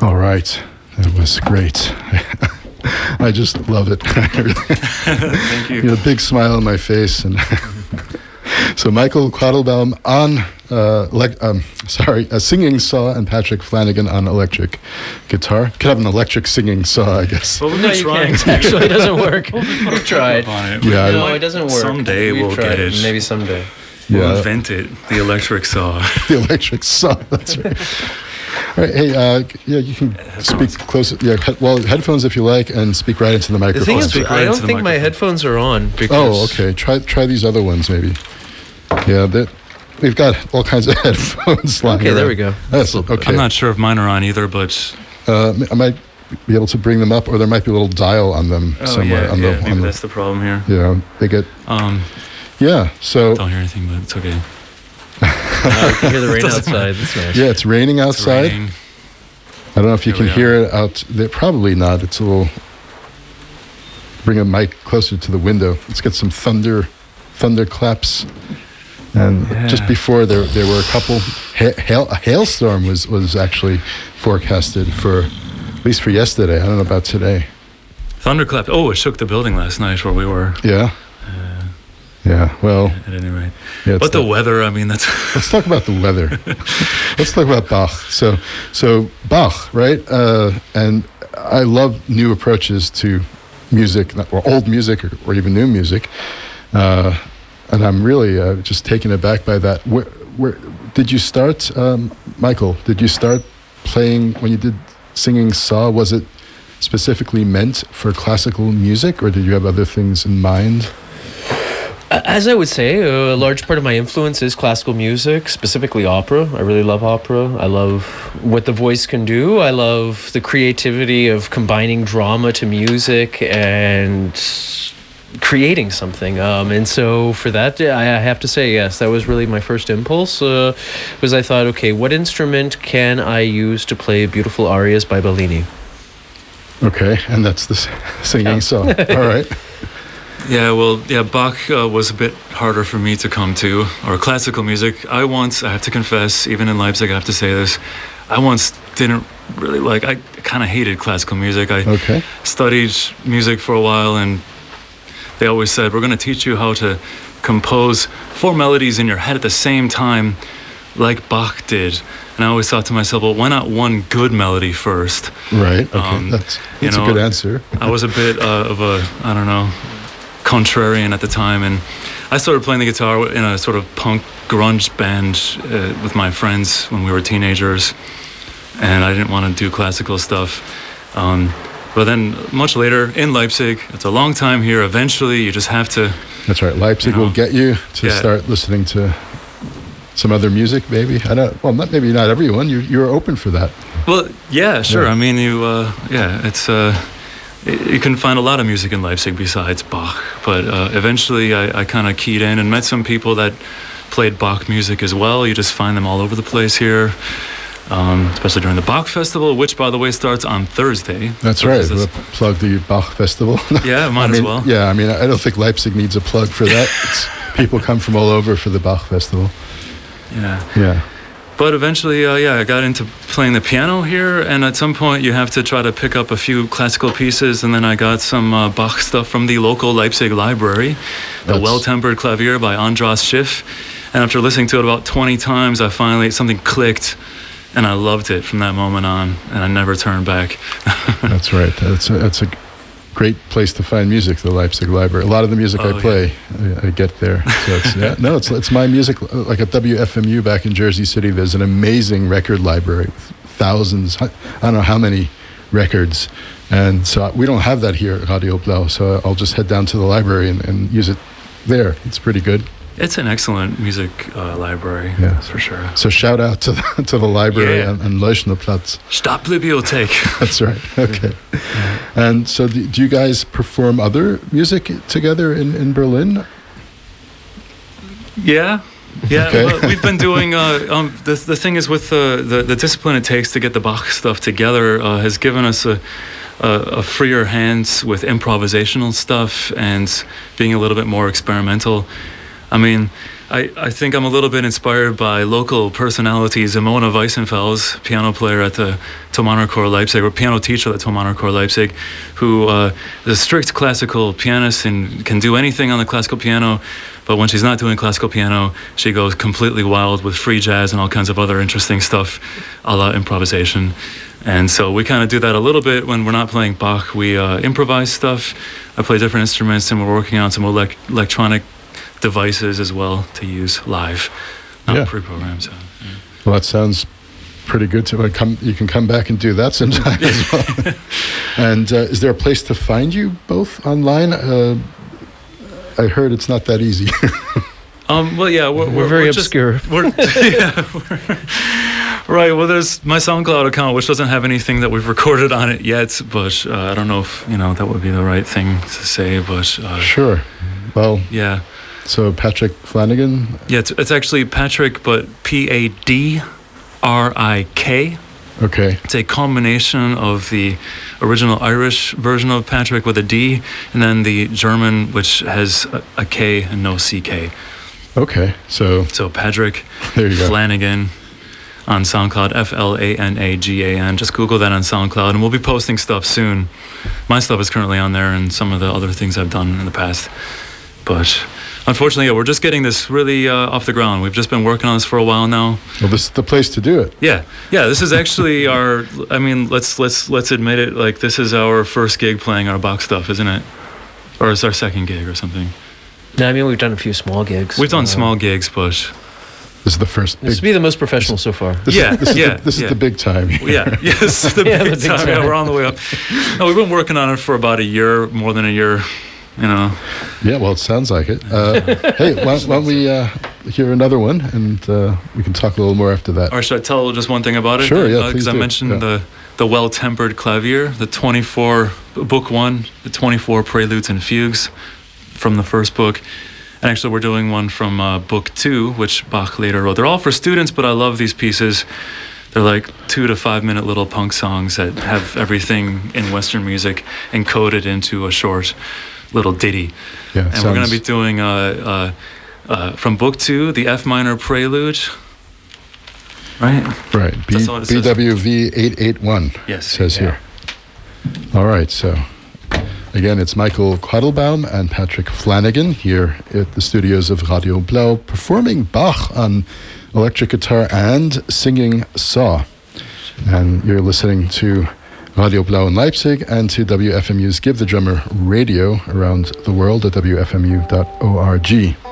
All right. That was great. I just love it. Thank you. You know, a big smile on my face. And so Michael Quattlebaum on a singing saw, and Patrick Flanagan on electric guitar. Could have an electric singing saw, I guess. Well, we've been trying to. Actually, it doesn't work. We've tried. Yeah, No, it doesn't work. Someday we'll get it. Maybe someday. We'll invent it. The electric saw. The electric saw. That's right. All right, hey, you can speak close. Yeah, headphones if you like, and speak right into the The microphone. thing is, Speak right I don't into the think my microphone. headphones are on. Oh, Because okay. Try these other ones, maybe. Yeah, we've got all kinds of headphones lying Okay, there around. we go. That's okay. I'm not sure if mine are on either, but I might be able to bring them up, or there might be a little dial on them somewhere. maybe that's the problem here. Yeah, they get. Yeah, so Don't hear anything, but it's okay. You can hear the rain outside. That's nice. yeah, it's raining It's outside. raining. I don't know if you Here can we hear it out there. Probably not. It's a little. Bring a mic closer to the window. Let's get some thunder claps. And just before there were a couple. A hailstorm was actually forecasted for, at least for yesterday. I don't know about today. Thunderclap. Oh, it shook the building last night where we were. Yeah. Yeah. Well. At any rate. Yeah, But the weather, I mean, that's... Let's talk about the weather. Let's talk about Bach. So Bach, right? And I love new approaches to music, or old music, or even new music. And I'm really just taken aback by that. Where did you start, Michael? Did you start playing when you did singing saw? Was it specifically meant for classical music, or did you have other things in mind? As I would say, a large part of my influence is classical music, specifically opera. I really love opera. I love what the voice can do. I love the creativity of combining drama to music and creating something. And so for that, I have to say, yes, that was really my first impulse, was I thought, okay, what instrument can I use to play beautiful arias by Bellini? Okay, and that's the singing saw. All right. Yeah, well, Bach was a bit harder for me to come to, or classical music. I have to confess, even in Leipzig, I have to say this, I once didn't really I kind of hated classical music. I studied music for a while, and they always said, we're going to teach you how to compose 4 melodies in your head at the same time, like Bach did. And I always thought to myself, well, why not one good melody first? Right, okay, that's a good answer. I was a bit of a, I don't know, contrarian at the time, and I started playing the guitar in a sort of punk grunge band with my friends when we were teenagers, and I didn't want to do classical stuff. But then much later in Leipzig, it's a long time here, eventually you just have to... That's right, Leipzig will get you to start listening to some other music, maybe. Maybe not everyone, you're open for that. Well, yeah, sure. Yeah. I mean, it's... You can find a lot of music in Leipzig besides Bach, but eventually I kind of keyed in and met some people that played Bach music as well. You just find them all over the place here, especially during the Bach Festival, which, by the way, starts on Thursday. That's right. We'll plug the Bach Festival. Yeah, might as well. Yeah, I mean, I don't think Leipzig needs a plug for that. People come from all over for the Bach Festival. Yeah. But eventually, I got into playing the piano here, and at some point you have to try to pick up a few classical pieces, and then I got some Bach stuff from the local Leipzig library, the Well-Tempered Clavier by Andras Schiff, and after listening to it about 20 times, something clicked, and I loved it from that moment on, and I never turned back. That's right. That's a great place to find music, the Leipzig Library. A lot of the music I play, I get there. So it's my music. Like at WFMU back in Jersey City, there's an amazing record library with thousands, I don't know how many records. And so we don't have that here at Radio Blau, so I'll just head down to the library and use it there. It's pretty good. It's an excellent music library, for sure. So shout out to the library and Leuschnerplatz. Stadtbibliothek. That's right. Okay. And so do you guys perform other music together in Berlin? Yeah. Okay. Well, we've been doing, the thing is with the discipline it takes to get the Bach stuff together has given us a freer hands with improvisational stuff and being a little bit more experimental. I mean, I think I'm a little bit inspired by local personalities. Imona Weissenfels, piano player at the Thomanerchor Leipzig, or piano teacher at the Thomanerchor Leipzig, who is a strict classical pianist and can do anything on the classical piano. But when she's not doing classical piano, she goes completely wild with free jazz and all kinds of other interesting stuff, a la improvisation. And so we kind of do that a little bit when we're not playing Bach. We improvise stuff. I play different instruments, and we're working on some electronic devices as well to use live, not pre-programmed. So, yeah. Well, that sounds pretty good. You can come back and do that sometime as well. And is there a place to find you both online? I heard it's not that easy. Well, yeah, we're very obscure. Right. Well, there's my SoundCloud account, which doesn't have anything that we've recorded on it yet. But I don't know if that would be the right thing to say. But sure. Well. Yeah. So Patrick Flanagan. Yeah, it's actually Patrick, but Padrik. Okay. It's a combination of the original Irish version of Patrick with a D, and then the German, which has a K and no CK. Okay. So Patrick there you go. Flanagan on SoundCloud, Flanagan. Just Google that on SoundCloud, and we'll be posting stuff soon. My stuff is currently on there, and some of the other things I've done in the past. But unfortunately, we're just getting this really off the ground. We've just been working on this for a while now. Well, this is the place to do it. Yeah. This is actually our. I mean, let's admit it. Like, this is our first gig playing our Bach stuff, isn't it? Or it's our second gig or something. No, I mean, we've done a few small gigs. We've done small gigs, but this is the first. This would be the most professional so far. This is the big time. Yes, the big time. Yeah, we're on the way up. No, we've been working on it for about a year, more than a year. Yeah, well, it sounds like it. Hey, why don't we hear another one, and we can talk a little more after that. Or should I tell just one thing about it? Sure, yeah, because I mentioned the well-tempered clavier, the 24, book 1, the 24 preludes and fugues from the first book. And actually, we're doing one from book 2, which Bach later wrote. They're all for students, but I love these pieces. They're like 2 to 5 minute little punk songs that have everything in Western music encoded into a short little ditty. Yeah, and we're going to be doing from book 2, the F minor prelude. Right, BWV 881. Yes, says here. All right, so again, it's Michael Quattlebaum and Patrick Flanagan here at the studios of Radio Blau, performing Bach on electric guitar and singing Saw. And you're listening to Radio Blau in Leipzig and to WFMU's Give the Drummer radio around the world at WFMU.org.